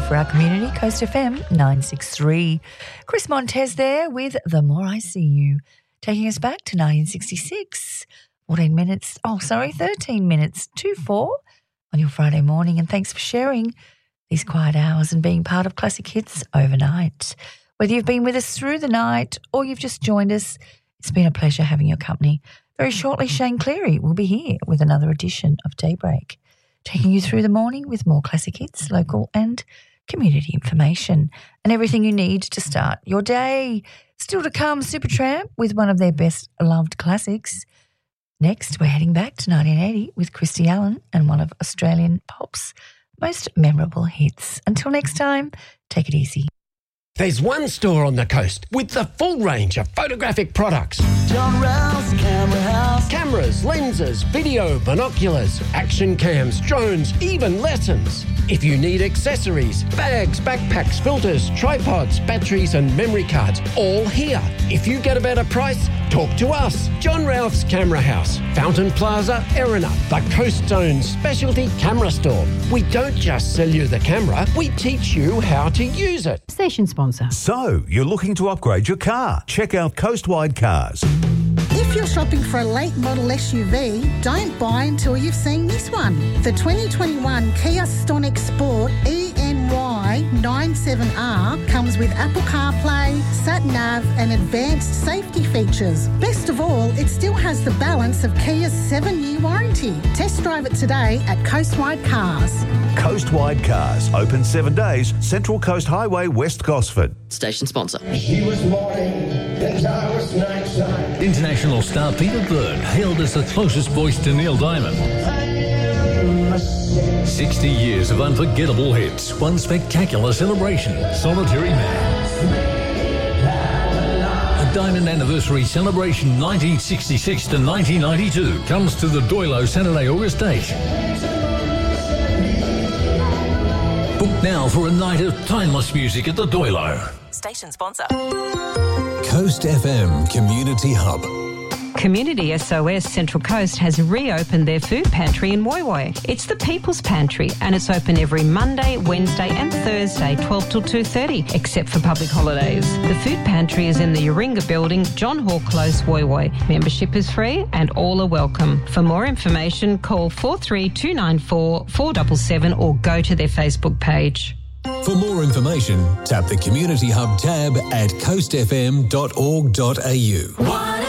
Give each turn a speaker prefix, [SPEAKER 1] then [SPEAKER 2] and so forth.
[SPEAKER 1] for our community, Coast FM 963. Chris Montez there with The More I See You, taking us back to 1966. 13 minutes to 4 on your Friday morning. And thanks for sharing these quiet hours and being part of Classic Hits overnight. Whether you've been with us through the night or you've just joined us, it's been a pleasure having your company. Very shortly, Shane Cleary will be here with another edition of Daybreak, taking you through the morning with more classic hits, local and community information, and everything you need to start your day. Still to come, Supertramp with one of their best-loved classics. Next, we're heading back to 1980 with Christy Allen and one of Australian pop's most memorable hits. Until next time, take it easy.
[SPEAKER 2] There's one store on the coast with the full range of photographic products.
[SPEAKER 3] John Rouse Camera House.
[SPEAKER 2] Cameras, lenses, video, binoculars, action cams, drones, even lessons. If you need accessories, bags, backpacks, filters, tripods, batteries and memory cards, all here. If you get a better price, talk to us. John Ralph's Camera House, Fountain Plaza, Erina, the Coast Zone specialty camera store. We don't just sell you the camera, we teach you how to use it.
[SPEAKER 4] Station sponsor.
[SPEAKER 5] So, you're looking to upgrade your car? Check out Coastwide Cars.
[SPEAKER 6] If you're shopping for a late model SUV, don't buy until you've seen this one. The 2021 Kia Stonic Sport ENY 97R comes with Apple CarPlay, Sat-Nav and advanced safety features. Best of all, it still has the balance of Kia's 7-year warranty. Test drive it today at Coastwide Cars.
[SPEAKER 5] Coastwide Cars, open 7 days, Central Coast Highway, West Gosford.
[SPEAKER 7] Station sponsor.
[SPEAKER 8] She was morning and I was nighttime.
[SPEAKER 9] International star Peter Byrne hailed as the closest voice to Neil Diamond. 60 years of unforgettable hits, one spectacular celebration, Solitary Man. A Diamond Anniversary Celebration 1966 to 1992 comes to the Doilo Saturday, August 8. Book now for a night of timeless music at the Doilo.
[SPEAKER 10] Station sponsor.
[SPEAKER 11] Coast FM Community Hub.
[SPEAKER 12] Community SOS Central Coast has reopened their food pantry in Woy Woy. It's the People's Pantry and it's open every Monday, Wednesday and Thursday 12 till 2:30 except for public holidays. The food pantry is in the Yoringa building, John Hall Close, Woy Woy. Membership is free and all are welcome. For more information, call 43294 477 or go to their Facebook page.
[SPEAKER 11] For more information, tap the Community Hub tab at coastfm.org.au.